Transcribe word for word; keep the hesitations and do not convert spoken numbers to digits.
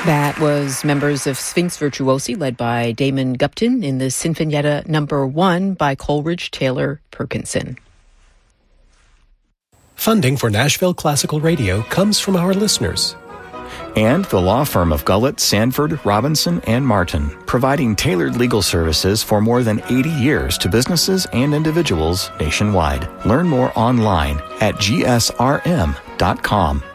That was members of Sphinx Virtuosi, led by Damon Gupton, in the Sinfonietta Number One by Coleridge Taylor Perkinson. Funding for Nashville Classical Radio comes from our listeners. And the law firm of Gullett, Sanford, Robinson, and Martin, providing tailored legal services for more than eighty years to businesses and individuals nationwide. Learn more online at G S R M dot com.